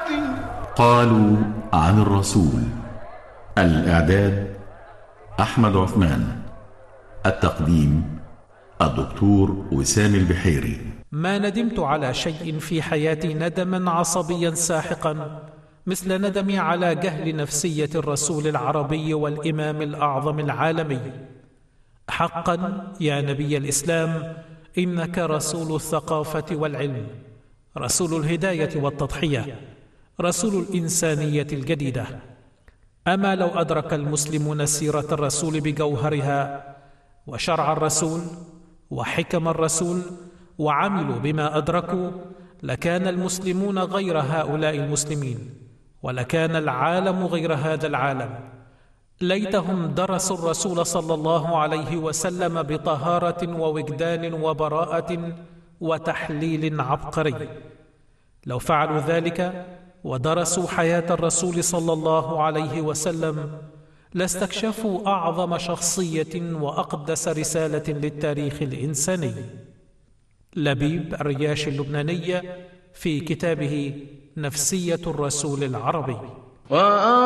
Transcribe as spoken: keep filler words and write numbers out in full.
قالوا عن الرسول. الإعداد أحمد عثمان. التقديم الدكتور وسام البحيري. ما ندمت على شيء في حياتي ندما عصبيا ساحقا مثل ندمي على جهل نفسية الرسول العربي والإمام الأعظم العالمي. حقا يا نبي الإسلام، إنك رسول الثقافة والعلم، رسول الهداية والتضحية، رسول الإنسانية الجديدة. أما لو أدرك المسلمون سيرة الرسول بجوهرها وشرع الرسول وحكم الرسول وعملوا بما أدركوا، لكان المسلمون غير هؤلاء المسلمين، ولكان العالم غير هذا العالم. ليتهم درسوا الرسول صلى الله عليه وسلم بطهارة ووجدان وبراءة وتحليل عبقري. لو فعلوا ذلك ودرسوا حياة الرسول صلى الله عليه وسلم لاستكشفوا أعظم شخصية وأقدس رسالة للتاريخ الإنساني. لبيب الرياشي اللبناني في كتابه نفسية الرسول العربي.